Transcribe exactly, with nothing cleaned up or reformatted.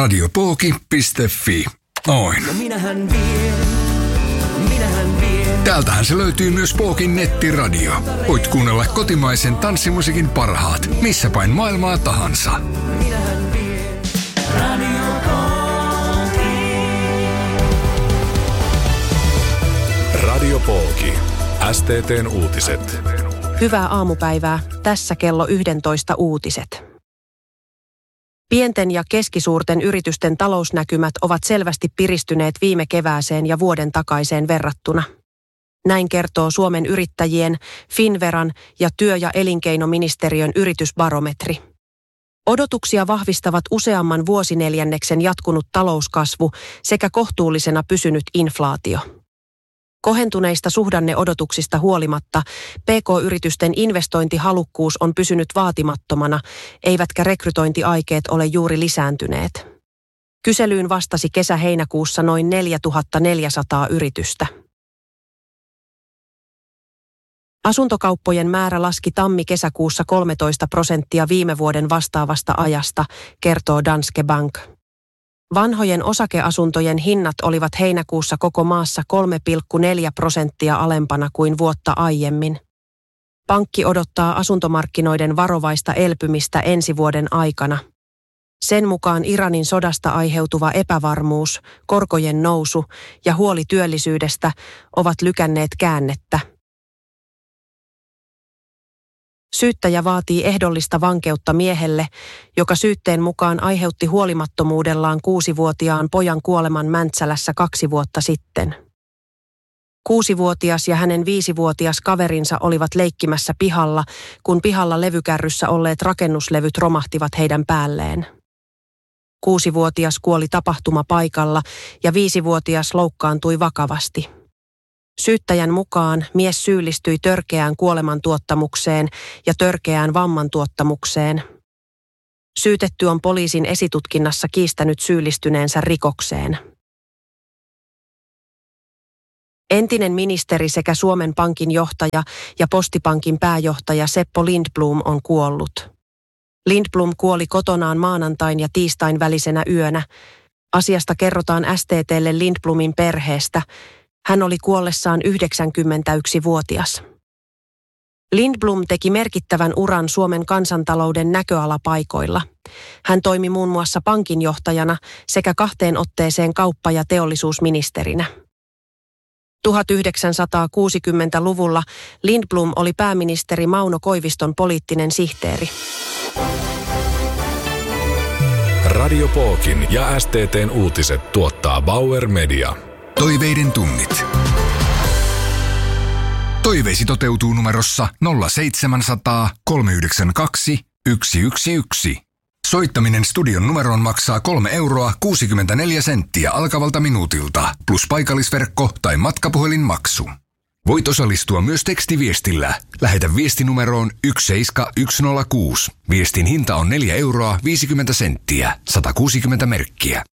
Radiopooki piste fi. Noin. No minähän vien, minähän vien. Täältähän se löytyy myös Pookin nettiradio. Voit kuunnella kotimaisen tanssimusiikin parhaat, missä päin maailmaa tahansa. Minähän vien. Radiopooki. Radiopooki. S T T:n uutiset. Hyvää aamupäivää. Tässä kello yksitoista uutiset. Pienten ja keskisuurten yritysten talousnäkymät ovat selvästi piristyneet viime kevääseen ja vuoden takaiseen verrattuna. Näin kertoo Suomen yrittäjien, Finnveran ja työ- ja elinkeinoministeriön yritysbarometri. Odotuksia vahvistavat useamman vuosineljänneksen jatkunut talouskasvu sekä kohtuullisena pysynyt inflaatio. Kohentuneista suhdanneodotuksista huolimatta P K-yritysten investointihalukkuus on pysynyt vaatimattomana, eivätkä rekrytointiaikeet ole juuri lisääntyneet. Kyselyyn vastasi kesä-heinäkuussa noin neljätuhattaneljäsataa yritystä. Asuntokauppojen määrä laski tammi-kesäkuussa kolmetoista prosenttia viime vuoden vastaavasta ajasta, kertoo Danske Bank. Vanhojen osakeasuntojen hinnat olivat heinäkuussa koko maassa kolme pilkku neljä prosenttia alempana kuin vuotta aiemmin. Pankki odottaa asuntomarkkinoiden varovaista elpymistä ensi vuoden aikana. Sen mukaan Iranin sodasta aiheutuva epävarmuus, korkojen nousu ja huoli työllisyydestä ovat lykänneet käännettä. Syyttäjä vaatii ehdollista vankeutta miehelle, joka syytteen mukaan aiheutti huolimattomuudellaan kuusivuotiaan pojan kuoleman Mäntsälässä kaksi vuotta sitten. Kuusivuotias ja hänen viisivuotias kaverinsa olivat leikkimässä pihalla, kun pihalla levykärryssä olleet rakennuslevyt romahtivat heidän päälleen. Kuusivuotias kuoli tapahtumapaikalla ja viisivuotias loukkaantui vakavasti. Syyttäjän mukaan mies syyllistyi törkeään kuolemantuottamukseen ja törkeään vammantuottamukseen. Syytetty on poliisin esitutkinnassa kiistänyt syyllistyneensä rikokseen. Entinen ministeri sekä Suomen Pankin johtaja ja Postipankin pääjohtaja Seppo Lindblom on kuollut. Lindblom kuoli kotonaan maanantain ja tiistain välisenä yönä. Asiasta kerrotaan S T T:lle Lindblomin perheestä. Hän oli kuollessaan yhdeksänkymmentäyksivuotias. Lindblom teki merkittävän uran Suomen kansantalouden näköalapaikoilla. Hän toimi muun muassa pankinjohtajana sekä kahteen otteeseen kauppa- ja teollisuusministerinä. tuhatyhdeksänsataakuusikymmentäluvulla Lindblom oli pääministeri Mauno Koiviston poliittinen sihteeri. Radiopookin ja S T T:n uutiset tuottaa Bauer Media. Toiveiden tunnit. Toiveisi toteutuu numerossa nolla seitsemänsataa kolmeyhdeksänkymmentäkaksi yksi yksi yksi. Soittaminen studion numeroon maksaa kolme euroa kuusikymmentäneljä senttiä alkavalta minuutilta, plus paikallisverkko tai matkapuhelinmaksu. Voit osallistua myös tekstiviestillä. Lähetä viestinumeroon yksi seitsemän yksi nolla kuusi. Viestin hinta on neljä euroa viisikymmentä senttiä, sata kuusikymmentä merkkiä.